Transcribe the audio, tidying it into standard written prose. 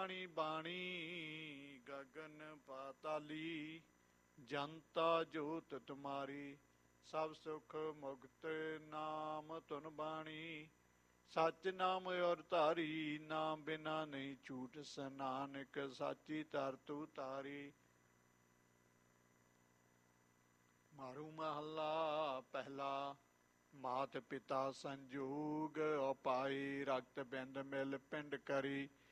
ਬਾਣੀ ਬਾਣੀ ਗਗਨ ਪਾਤਾਲੀ, ਜਨਤਾ ਜੋਤ ਤੁਮਾਰੀ, ਸਭ ਸੁਖ ਮੁਕਤ ਨਾਮ ਧੁਨ ਬਾਣੀ। ਸੱਚ ਨਾਮ ਔਰ ਧਾਰੀ, ਨਾਮ ਬਿਨਾ ਨਹੀਂ ਝੂਠ ਨਾਨਕ, ਸਾਚੀ ਧਰਤੂ ਤਾਰੀ। ਮਾਰੂ ਮਹੱਲਾ ਪਹਿਲਾ। ਮਾਤ ਪਿਤਾ ਸੰਜੋਗ ਉਪਾਈ, ਰਕਤ ਬਿੰਦ ਮਿਲ ਪਿੰਡ ਕਰੀ,